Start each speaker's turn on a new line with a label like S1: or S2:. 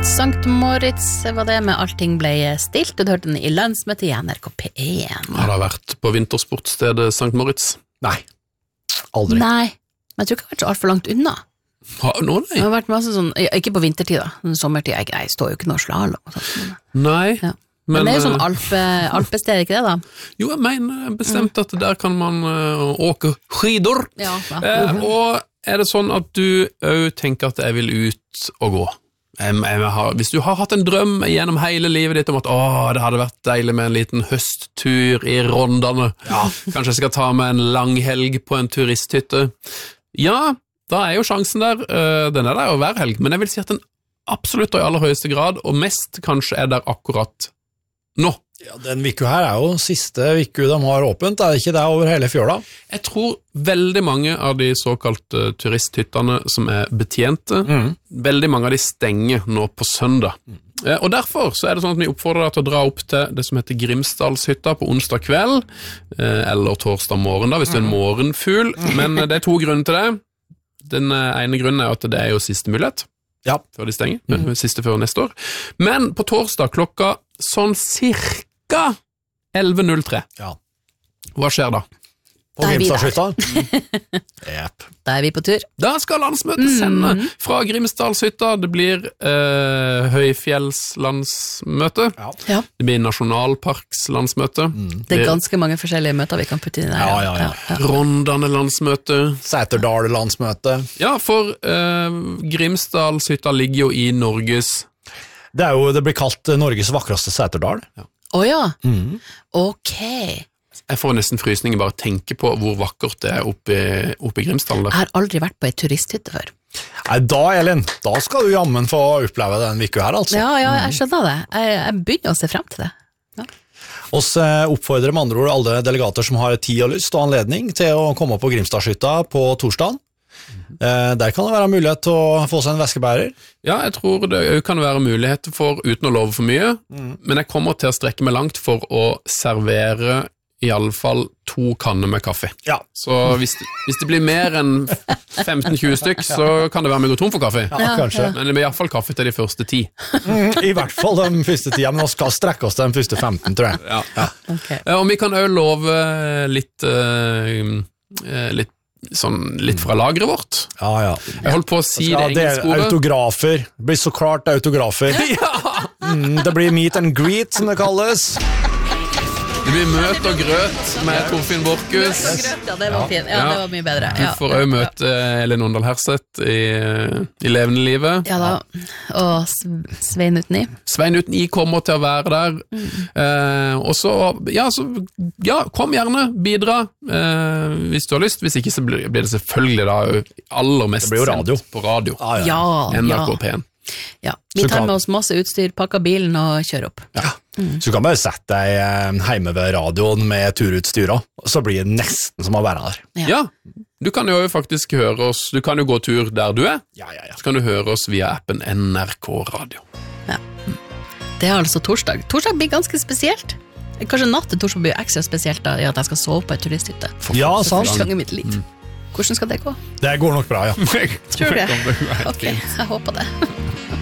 S1: Sankt Moritz var det med allting ble stilt, og du hørte den i landsmøtet i NRK P1.
S2: Har det vært på vintersportstedet Sankt Moritz?
S3: Nei, aldri.
S1: Nei, men jeg tror ikke det har vært så alt for langt unna.
S2: Nei.
S1: Det har vært masse sånn, ikke på vintertid da, sommertid, jeg står jo ikke noe slalom og sånt.
S2: Nei.
S1: Ja. Men det er jo sånn alpested, ikke det da?
S2: Jo, jeg mener bestemt at der kan man åke skidor.
S1: Ja.
S2: Og er det sånn at du tenker at jeg vil ut og gå? Hvis du har hatt en drøm gjennom hele livet ditt om at det hadde vært deilig med en liten høsttur i Rondane, kanskje jeg skal ta med en lang helg på en turisthytte, ja, da er jo sjansen der, den er der jo hver helg, men jeg vil si at den absolutt og i aller høyeste grad, og mest kanskje er der akkurat nå.
S3: Ja, den viku her er jo siste viku de har åpent, er det ikke det over hele fjøla?
S2: Jeg tror veldig mange av de såkalte turisthyttene som er betjente, veldig mange av de stenger nå på søndag. Og derfor så er det sånn at vi oppfordrer deg til å dra opp til det som heter Grimsdalshytta på onsdag kveld, eller torsdag morgen da, hvis du er en morgenfugl, men det er to grunner til det. Den ene grunnen er at det er jo siste mulighet, før de stenger, siste før neste år. Men på torsdag klokka sånn cirka 11.03. Ja. Hva skjer da?
S3: På Grimsdalshytta? Yep.
S1: Da er vi på tur.
S2: Da skal landsmøtet sende fra Grimsdalshytta. Det blir Høyfjellslandsmøte. Ja. Det blir Nasjonalparkslandsmøte.
S1: Det er ganske mange forskjellige møter vi kan putte inn her.
S3: Ja.
S2: Rondane landsmøte.
S3: Sæterdal landsmøte.
S2: Ja, for Grimsdalshytta ligger jo i Norges...
S3: Det blir kalt Norges vakreste Sæterdal.
S1: Ja. Ok.
S2: Jeg får nesten frysninger bare tenke på hvor vakkert det er oppe i Grimsdalen.
S1: Jeg har aldri vært på et turisthytte før.
S3: Nei, Elin, da skal du jammen få oppleve den viku her, altså.
S1: Ja, jeg skjønner det. Jeg begynner å se frem til det. Ja.
S3: Oss oppfordrer med andre ord alle delegater som har tid og lyst og anledning til å komme på Grimsdalshytta på torsdagen. Der kan det være mulighet til å få seg en væskebærer.
S2: Ja, jeg tror det kan være mulighet for, uten å love for mye, men jeg kommer til å strekke meg langt for å servere i alle fall 2 kanner med kaffe. Ja. Så hvis det blir mer enn 15-20 stykk, så kan det være vi går tom for kaffe.
S3: Ja, kanskje.
S2: Men det blir i hvert fall kaffe til de første 10.
S3: I hvert fall de første 10, men vi skal strekke oss til de første 15, tror jeg.
S2: Ja. Okay. Og vi kan jo love litt fra lageret vårt. Ja. Jeg holdt på å si det engelske ordet.
S3: Autografer. Det blir så klart autografer. Det blir meet and greet, som det kalles.
S2: Det blir møt og grøt med Torfinn Borchhus.
S1: Ja, det var fint. Ja, det var mye bedre.
S2: Du får også møte Elin Åndal Herseth i levende livet.
S1: Ja da, og Svein Utni.
S2: Svein Utni kommer til å være der. Og så, kom gjerne, bidra hvis du har lyst. Hvis ikke så blir det selvfølgelig da aller mest sendt på radio. NRK P1.
S1: Ja, vi tar med oss masse utstyr, pakker bilen og kjører opp.
S3: Ja. Så du kan bare sette deg hjemme ved radioen med turutstyret, og så blir det nesten som å være der.
S2: Ja, du kan jo faktisk høre oss, du kan jo gå tur der du er, så kan du høre oss via appen NRK Radio.
S1: Ja. Det er altså torsdag. Torsdag blir ganske spesielt. Kanskje natt til torsdag blir ekstra spesielt da, at jeg skal sove på et turisthytte.
S3: Ja, sant.
S1: Første gang i mitt liv. Hvordan skal det gå?
S3: Det går nok bra, ja.
S1: Tror du det? Ok, jeg håper det.